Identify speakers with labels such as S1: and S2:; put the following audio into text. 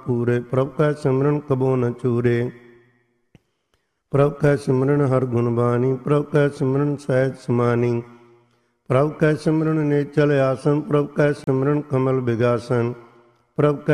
S1: पूरे। प्रभ कै सिमरन कबो न चूरे। प्रभ कै सिमरन हर गुण बानी। प्रभ कै सिमरन सहज समानी। प्रभ कै सिमरन नेचल आसन। प्रभ कै सिमरन कमल बिगासन। प्रभ कै